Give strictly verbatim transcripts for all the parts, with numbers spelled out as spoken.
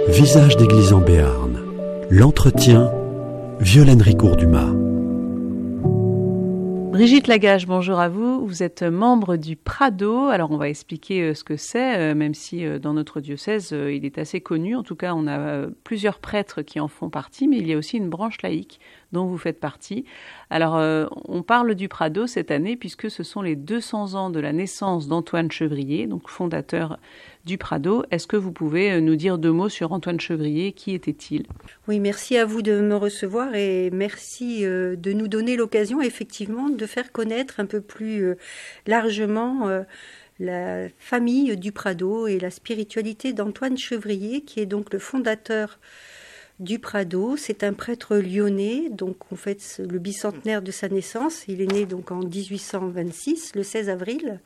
Visage d'église en Béarn. L'entretien, Violaine Ricourt-Dumas. Brigitte Lagage, bonjour à vous. Vous êtes membre du Prado. Alors on va expliquer ce que c'est, même si dans notre diocèse il est assez connu. En tout cas, on a plusieurs prêtres qui en font partie, mais il y a aussi une branche laïque dont vous faites partie. Alors on parle du Prado cette année puisque ce sont les deux cents ans de la naissance d'Antoine Chevrier, donc fondateur du Prado. Est-ce que vous pouvez nous dire deux mots sur Antoine Chevrier? Qui était-il? Oui, merci à vous de me recevoir et merci euh, de nous donner l'occasion effectivement de faire connaître un peu plus euh, largement euh, la famille du Prado et la spiritualité d'Antoine Chevrier, qui est donc le fondateur du Prado. C'est un prêtre lyonnais, donc on fête le bicentenaire de sa naissance. Il est né donc en dix-huit cent vingt-six, le seize avril.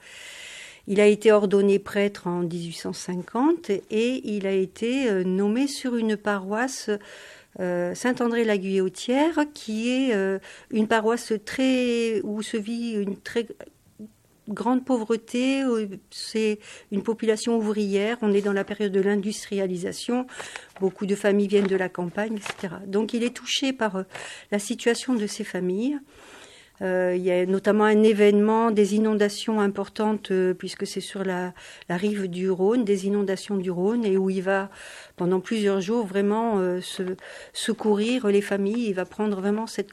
Il a été ordonné prêtre en dix-huit cent cinquante et il a été nommé sur une paroisse euh, Saint-André-la-Guillotière, qui est euh, une paroisse très où se vit une très grande pauvreté. C'est une population ouvrière. On est dans la période de l'industrialisation. Beaucoup de familles viennent de la campagne, et cetera. Donc il est touché par euh, la situation de ces familles. Euh, il y a notamment un événement, des inondations importantes, euh, puisque c'est sur la, la rive du Rhône, des inondations du Rhône, et où il va, pendant plusieurs jours, vraiment euh, se, secourir les familles. Il va prendre vraiment cette,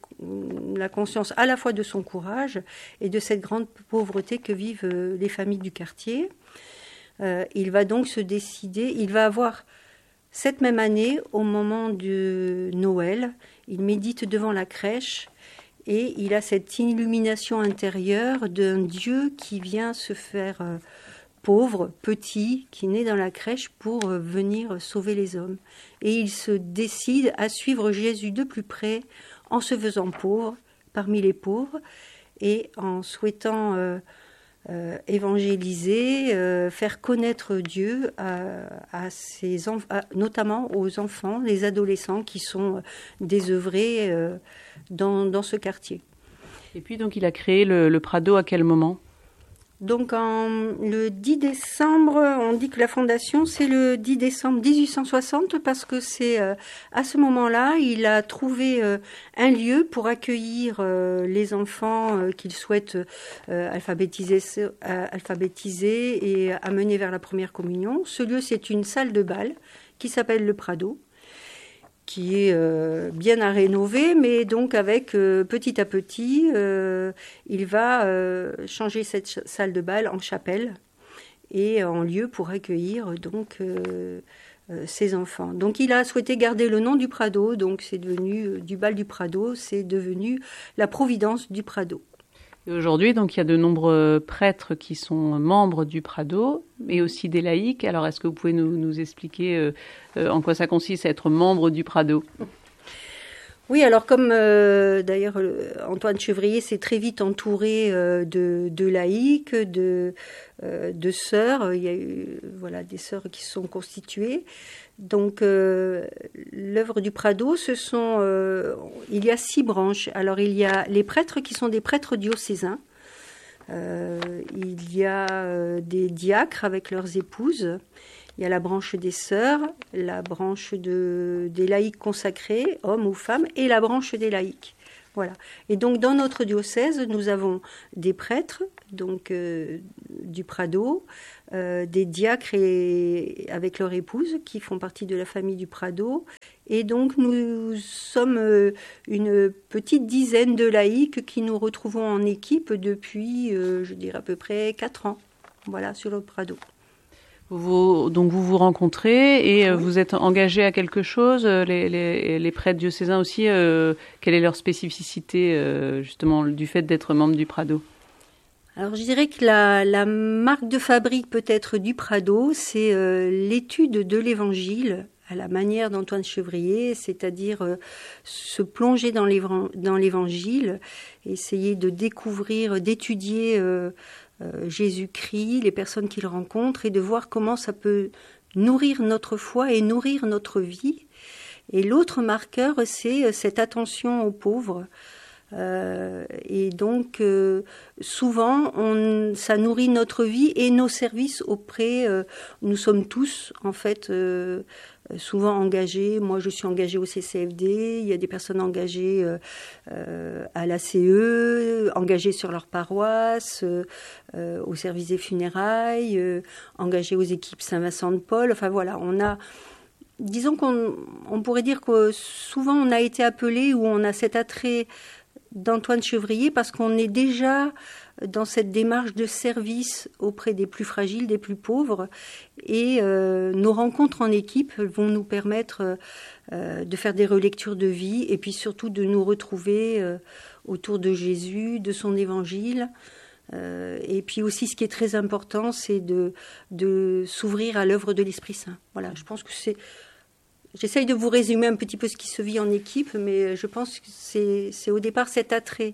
la conscience à la fois de son courage et de cette grande pauvreté que vivent euh, les familles du quartier. Euh, il va donc se décider, il va avoir, cette même année, au moment de Noël, il médite devant la crèche. Et il a cette illumination intérieure d'un Dieu qui vient se faire euh, pauvre, petit, qui naît dans la crèche pour euh, venir sauver les hommes. Et il se décide à suivre Jésus de plus près en se faisant pauvre, parmi les pauvres, et en souhaitant euh, euh, évangéliser, euh, faire connaître Dieu à, à ses enf- à, notamment aux enfants, les adolescents qui sont désœuvrés euh, Dans, dans ce quartier. Et puis donc il a créé le, le Prado à quel moment? Donc en, le dix décembre, on dit que la fondation c'est le dix décembre dix-huit cent soixante, parce que c'est euh, à ce moment-là, il a trouvé euh, un lieu pour accueillir euh, les enfants euh, qu'il souhaite euh, alphabétiser, euh, alphabétiser et amener vers la première communion. Ce lieu, c'est une salle de bal qui s'appelle le Prado, qui est euh, bien à rénover, mais donc avec euh, petit à petit, euh, il va euh, changer cette ch- salle de bal en chapelle et en lieu pour accueillir donc euh, euh, ses enfants. Donc il a souhaité garder le nom du Prado, donc c'est devenu euh, du bal du Prado, c'est devenu la Providence du Prado. Et aujourd'hui, donc, il y a de nombreux prêtres qui sont membres du Prado, mais aussi des laïcs. Alors, est-ce que vous pouvez nous, nous expliquer euh, euh, en quoi ça consiste à être membre du Prado? Oui, alors comme euh, d'ailleurs euh, Antoine Chevrier s'est très vite entouré euh, de, de laïcs, de, euh, de sœurs, il y a eu voilà, des sœurs qui se sont constituées. Donc euh, l'œuvre du Prado, ce sont, euh, il y a six branches. Alors il y a les prêtres qui sont des prêtres diocésains. Euh, il y a euh, des diacres avec leurs épouses. Il y a la branche des sœurs, la branche de, des laïcs consacrés, hommes ou femmes, et la branche des laïcs. Voilà. Et donc dans notre diocèse, nous avons des prêtres, donc euh, du Prado, euh, des diacres et, avec leurs épouses qui font partie de la famille du Prado. Et donc nous sommes euh, une petite dizaine de laïcs qui nous retrouvons en équipe depuis, euh, je dirais à peu près quatre ans. Voilà, sur le Prado. Vous, donc vous vous rencontrez et euh, oui. Vous êtes engagé à quelque chose, les, les, les prêtres diocésains aussi, euh, quelle est leur spécificité euh, justement du fait d'être membre du Prado? Alors je dirais que la, la marque de fabrique peut-être du Prado, c'est euh, l'étude de l'Évangile à la manière d'Antoine Chevrier, c'est-à-dire euh, se plonger dans l'Évangile, essayer de découvrir, d'étudier euh, Euh, Jésus-Christ, les personnes qu'il rencontre, et de voir comment ça peut nourrir notre foi et nourrir notre vie. Et l'autre marqueur, c'est cette attention aux pauvres, Euh, et donc, euh, souvent, on, ça nourrit notre vie et nos services auprès. Euh, nous sommes tous, en fait, euh, souvent engagés. Moi, je suis engagée au C C F D. Il y a des personnes engagées euh, euh, à l'A C E, engagées sur leur paroisse, euh, au service des funérailles, euh, engagées aux équipes Saint-Vincent-de-Paul. Enfin, voilà, on a... Disons qu'on on pourrait dire que souvent, on a été appelé ou on a cet attrait d'Antoine Chevrier parce qu'on est déjà dans cette démarche de service auprès des plus fragiles, des plus pauvres, et euh, nos rencontres en équipe vont nous permettre euh, de faire des relectures de vie et puis surtout de nous retrouver euh, autour de Jésus, de son évangile. Euh, et puis aussi, ce qui est très important, c'est de, de s'ouvrir à l'œuvre de l'Esprit Saint. Voilà, je pense que c'est... J'essaye de vous résumer un petit peu ce qui se vit en équipe, mais je pense que c'est, c'est au départ cet attrait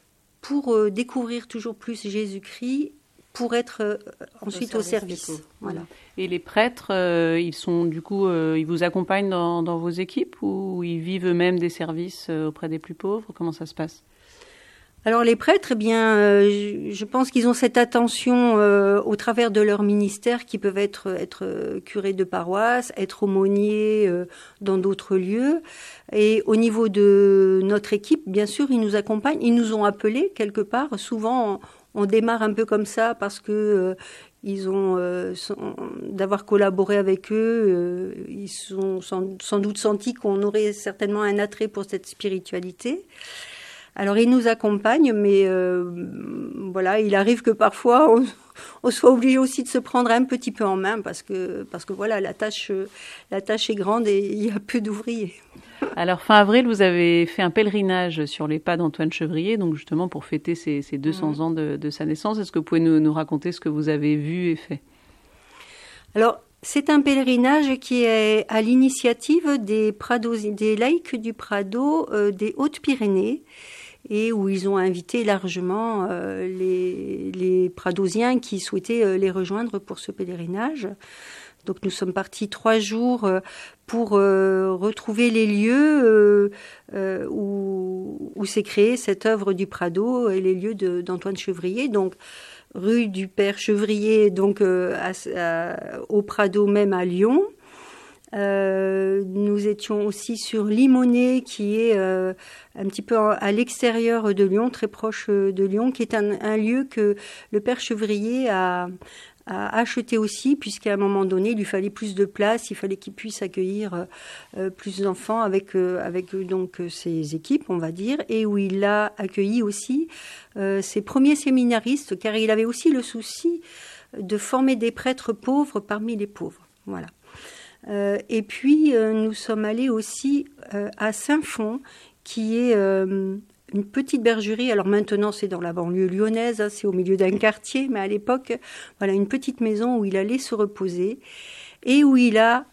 pour euh, découvrir toujours plus Jésus-Christ, pour être euh, ensuite au service. Au service. Voilà. Et les prêtres, euh, ils sont du coup, euh, ils vous accompagnent dans, dans vos équipes ou ils vivent eux-mêmes des services euh, auprès des plus pauvres? Comment ça se passe? Alors les prêtres, eh bien, euh, je pense qu'ils ont cette attention euh, au travers de leur ministère qui peuvent être être curés de paroisse, être aumôniers euh, dans d'autres lieux. Et au niveau de notre équipe, bien sûr, ils nous accompagnent. Ils nous ont appelés quelque part. Souvent, on, on démarre un peu comme ça parce que euh, ils ont euh, sont, d'avoir collaboré avec eux, euh, ils sont sans, sans doute senti qu'on aurait certainement un attrait pour cette spiritualité. Alors, il nous accompagne, mais euh, voilà, il arrive que parfois, on, on soit obligé aussi de se prendre un petit peu en main parce que, parce que voilà, la tâche, la tâche est grande et il y a peu d'ouvriers. Alors, fin avril, vous avez fait un pèlerinage sur les pas d'Antoine Chevrier, donc justement pour fêter ces, ces deux cents mmh. ans de, de sa naissance. Est-ce que vous pouvez nous, nous raconter ce que vous avez vu et fait? Alors, c'est un pèlerinage qui est à l'initiative des, Prados, des laïcs du Prado euh, des Hautes-Pyrénées, et où ils ont invité largement euh, les, les Pradosiens qui souhaitaient euh, les rejoindre pour ce pèlerinage. Donc nous sommes partis trois jours euh, pour euh, retrouver les lieux euh, euh, où, où s'est créée cette œuvre du Prado et les lieux de, d'Antoine Chevrier. Donc rue du Père Chevrier, donc euh, à, à, au Prado même à Lyon. Euh, nous étions aussi sur Limonest, qui est euh, un petit peu à l'extérieur de Lyon, très proche de Lyon, qui est un, un lieu que le Père Chevrier a, a acheté aussi, puisqu'à un moment donné, il lui fallait plus de place, il fallait qu'il puisse accueillir euh, plus d'enfants avec, euh, avec donc ses équipes, on va dire, et où il a accueilli aussi euh, ses premiers séminaristes, car il avait aussi le souci de former des prêtres pauvres parmi les pauvres. Voilà. Euh, et puis, euh, nous sommes allés aussi euh, à Saint-Fond, qui est euh, une petite bergerie. Alors maintenant, c'est dans la banlieue lyonnaise, hein, c'est au milieu d'un quartier, mais à l'époque, voilà, une petite maison où il allait se reposer et où il a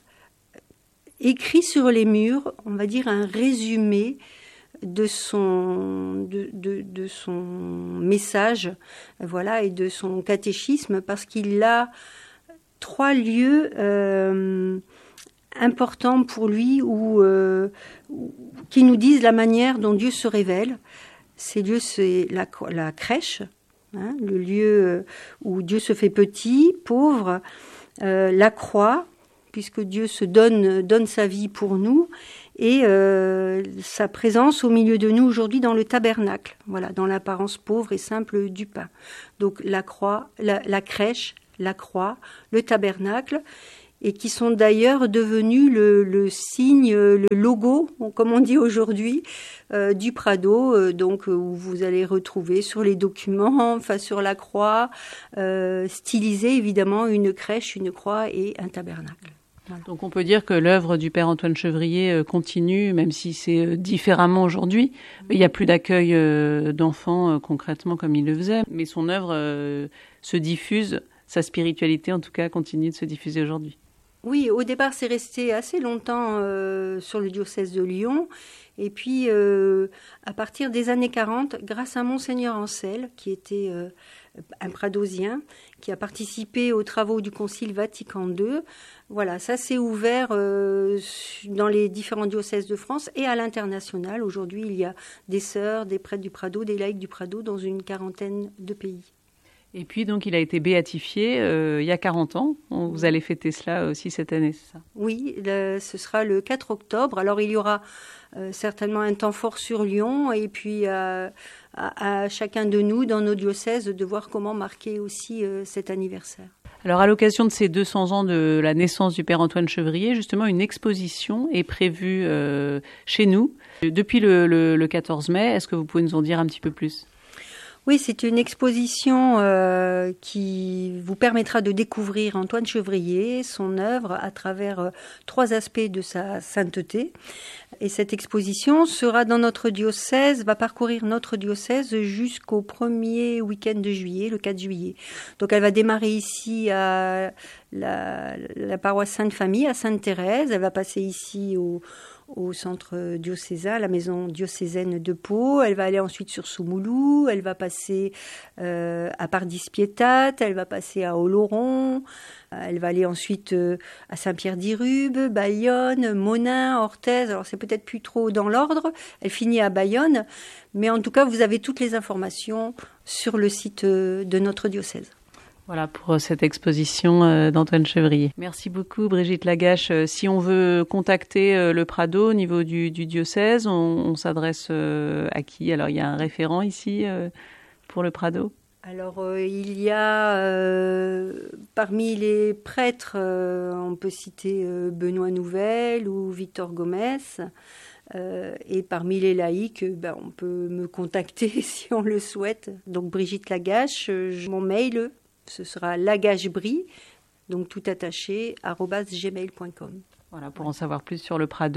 écrit sur les murs, on va dire, un résumé de son, de, de, de son message, voilà, et de son catéchisme, parce qu'il a trois lieux euh, importants pour lui où, euh, où, qui nous disent la manière dont Dieu se révèle. Ces lieux, c'est la, la crèche, hein, le lieu où Dieu se fait petit, pauvre, euh, la croix, puisque Dieu se donne, donne sa vie pour nous, et euh, sa présence au milieu de nous aujourd'hui dans le tabernacle, voilà, dans l'apparence pauvre et simple du pain. Donc la croix, la, la crèche, la croix, le tabernacle, et qui sont d'ailleurs devenus le, le signe, le logo, comme on dit aujourd'hui, euh, du Prado, euh, donc où vous allez retrouver sur les documents, enfin sur la croix, euh, stylisé évidemment une crèche, une croix et un tabernacle. Voilà. Donc on peut dire que l'œuvre du Père Antoine Chevrier continue, même si c'est différemment aujourd'hui. Il n'y a plus d'accueil d'enfants concrètement comme il le faisait, mais son œuvre se diffuse. Sa spiritualité, en tout cas, continue de se diffuser aujourd'hui. Oui, au départ, c'est resté assez longtemps euh, sur le diocèse de Lyon. Et puis, euh, à partir des années quarante, grâce à Monseigneur Ancel, qui était euh, un pradosien qui a participé aux travaux du Concile Vatican deux. Voilà, ça s'est ouvert euh, dans les différents diocèses de France et à l'international. Aujourd'hui, il y a des sœurs, des prêtres du Prado, des laïcs du Prado dans une quarantaine de pays. Et puis, donc, il a été béatifié euh, il y a quarante ans. Vous allez fêter cela aussi cette année, c'est ça? Oui, le, ce sera le quatre octobre. Alors, il y aura euh, certainement un temps fort sur Lyon et puis euh, à, à chacun de nous, dans nos diocèses, de voir comment marquer aussi euh, cet anniversaire. Alors, à l'occasion de ces deux cents ans de la naissance du Père Antoine Chevrier, justement, une exposition est prévue euh, chez nous depuis le, le, le quatorze mai. Est-ce que vous pouvez nous en dire un petit peu plus ? Oui, c'est une exposition euh, qui vous permettra de découvrir Antoine Chevrier, son œuvre, à travers euh, trois aspects de sa sainteté. Et cette exposition sera dans notre diocèse, va parcourir notre diocèse jusqu'au premier week-end de juillet, le quatre juillet. Donc elle va démarrer ici à la, la paroisse Sainte-Famille, à Sainte-Thérèse. Elle va passer ici au au centre diocésain, la maison diocésaine de Pau. Elle va aller ensuite sur Soumoulou, elle va passer euh, à Pardis-Piétat, elle va passer à Oloron, elle va aller ensuite euh, à Saint-Pierre-d'Irube, Bayonne, Monin, Orthez. Alors c'est peut-être plus trop dans l'ordre, elle finit à Bayonne, mais en tout cas vous avez toutes les informations sur le site euh, de notre diocèse. Voilà pour cette exposition d'Antoine Chevrier. Merci beaucoup Brigitte Lagache. Si on veut contacter le Prado au niveau du, du diocèse, on, on s'adresse à qui? Alors il y a un référent ici pour le Prado? Alors euh, il y a euh, parmi les prêtres, euh, on peut citer euh, Benoît Nouvel ou Victor Gomez. Euh, et parmi les laïcs, ben, on peut me contacter si on le souhaite. Donc Brigitte Lagache, euh, mon mail, ce sera lagachebri, donc tout attaché, arobase gmail point com. Voilà, pour en savoir plus sur le Prado.